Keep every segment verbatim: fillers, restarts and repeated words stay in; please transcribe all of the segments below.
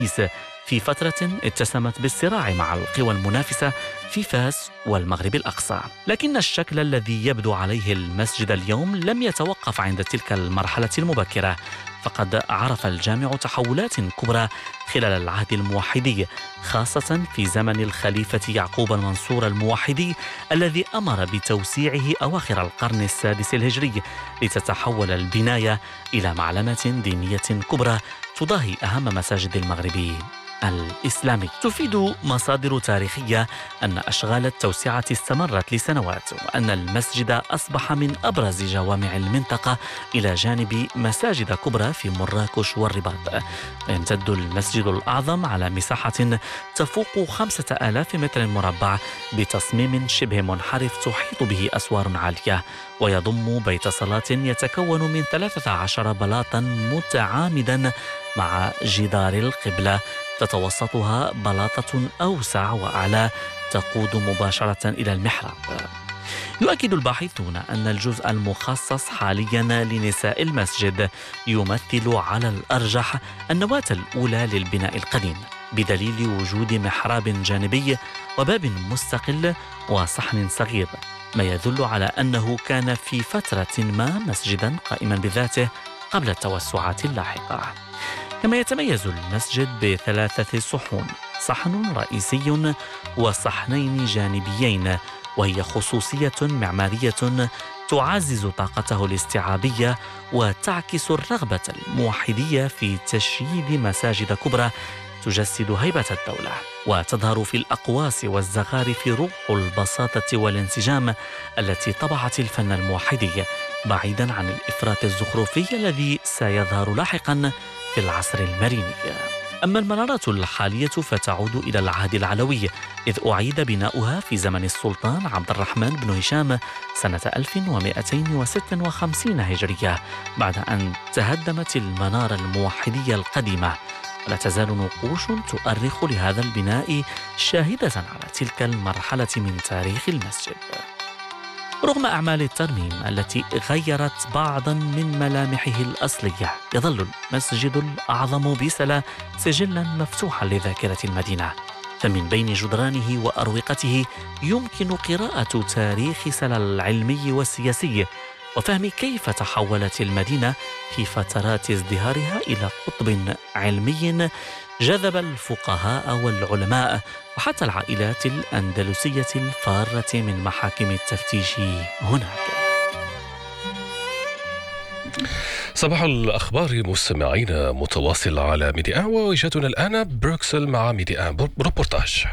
في فترة اتسمت بالصراع مع القوى المنافسة في فاس والمغرب الأقصى. لكن الشكل الذي يبدو عليه المسجد اليوم لم يتوقف عند تلك المرحلة المبكرة، فقد عرف الجامع تحولات كبرى خلال العهد الموحدي، خاصة في زمن الخليفة يعقوب المنصور الموحدي الذي أمر بتوسيعه أواخر القرن السادس الهجري، لتتحول البناية إلى معلمة دينية كبرى تضاهي أهم مساجد المغرب الإسلامي. تفيد مصادر تاريخية أن أشغال التوسعة استمرت لسنوات، وأن المسجد أصبح من أبرز جوامع المنطقة إلى جانب مساجد كبرى في مراكش والرباط. يمتد المسجد الأعظم على مساحة تفوق خمسة آلاف متر مربع بتصميم شبه منحرف تحيط به أسوار عالية، ويضم بيت صلاة يتكون من ثلاثة عشر بلاطا متعامدا مع جدار القبلة تتوسطها بلاطة أوسع وأعلى تقود مباشرة إلى المحراب. يؤكد الباحثون أن الجزء المخصص حاليا لنساء المسجد يمثل على الأرجح النواة الأولى للبناء القديم، بدليل وجود محراب جانبي وباب مستقل وصحن صغير، ما يدل على أنه كان في فترة ما مسجدا قائما بذاته قبل التوسعات اللاحقة. كما يتميز المسجد بثلاثة صحون، صحن رئيسي وصحنين جانبيين، وهي خصوصية معمارية تعزز طاقته الاستيعابية وتعكس الرغبة الموحدية في تشييد مساجد كبرى تجسد هيبة الدولة، وتظهر في الأقواس والزخارف روح البساطة والانسجام التي طبعت الفن الموحدي، بعيدا عن الإفراط الزخرفي الذي سيظهر لاحقا في العصر المريني. أما المنارة الحالية فتعود إلى العهد العلوي، إذ أعيد بناؤها في زمن السلطان عبد الرحمن بن هشام سنة ألف ومئتين وستة وخمسين هجرية، بعد أن تهدمت المنارة الموحدية القديمة. ولا تزال نقوش تؤرخ لهذا البناء شاهدة على تلك المرحلة من تاريخ المسجد. رغم أعمال الترميم التي غيرت بعضا من ملامحه الأصلية، يظل المسجد الأعظم بسلا سجلا مفتوحا لذاكرة المدينة، فمن بين جدرانه وأروقته يمكن قراءة تاريخ سلا العلمي والسياسي، وفهم كيف تحولت المدينة في فترات ازدهارها إلى قطب علمي جذب الفقهاء والعلماء وحتى العائلات الأندلسية الفارة من محاكم التفتيش هناك. صباح الأخبار مستمعين متواصل على ميديا، ووجهتنا الآن بروكسل مع ميديا روبورتاج.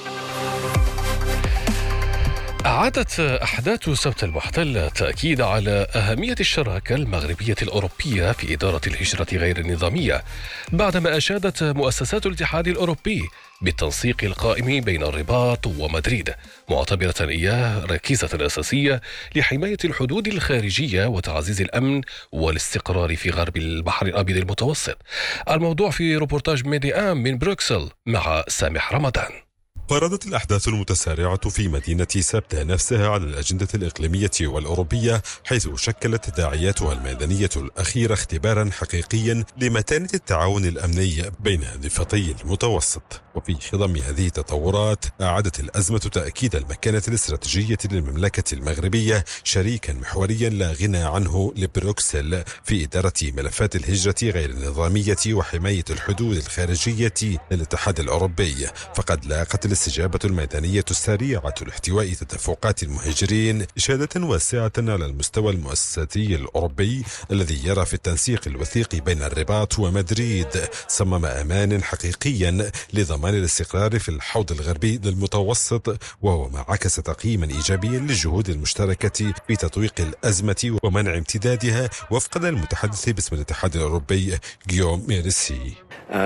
أعادت أحداث سبت المحتل تأكيد على أهمية الشراكة المغربية الأوروبية في إدارة الهجرة غير النظامية، بعدما أشادت مؤسسات الاتحاد الأوروبي بالتنسيق القائم بين الرباط ومدريد، معتبرة إياه ركيزة أساسية لحماية الحدود الخارجية وتعزيز الأمن والاستقرار في غرب البحر الأبيض المتوسط. الموضوع في روبورتاج ميديا من بروكسل مع سامح رمضان. فرضت الأحداث المتسارعة في مدينة سبتة نفسها على الأجندة الإقليمية والأوروبية، حيث شكلت تداعياتها الميدانية الأخيرة اختبارا حقيقيا لمتانة التعاون الأمني بين ضفتي المتوسط. وفي خضم هذه التطورات أعادت الأزمة تأكيد المكانة الاستراتيجية للمملكة المغربية شريكا محوريا لا غنى عنه لبروكسل في إدارة ملفات الهجرة غير النظامية وحماية الحدود الخارجية للاتحاد الأوروبي. فقد لاقت الاستجابة الميدانية السريعة لاحتواء تدفقات المهاجرين إشادة واسعة على المستوى المؤسساتي الأوروبي الذي يرى في التنسيق الوثيق بين الرباط ومدريد صمم أمان حقيقيا لضمان الاستقرار في الحوض الغربي للمتوسط، وهو ما عكس تقييما إيجابيا للجهود المشتركة في تطويق الأزمة ومنع امتدادها، وفقا للمتحدث باسم الاتحاد الأوروبي غيوم ميرسي.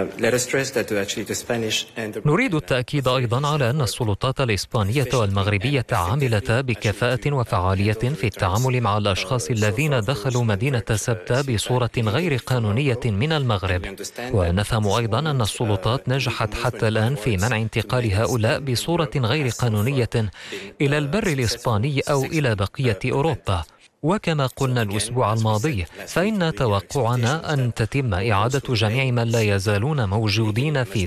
نريد التأكيد أيضا على أن السلطات الإسبانية والمغربية عملتا بكفاءة وفعالية في التعامل مع الأشخاص الذين دخلوا مدينة سبتة بصورة غير قانونية من المغرب، ونفهم أيضا أن السلطات نجحت حتى الآن في منع انتقال هؤلاء بصورة غير قانونية إلى البر الإسباني أو إلى بقية أوروبا. وكما قلنا الأسبوع الماضي، فإن توقعنا أن تتم إعادة جميع من لا يزالون موجودين في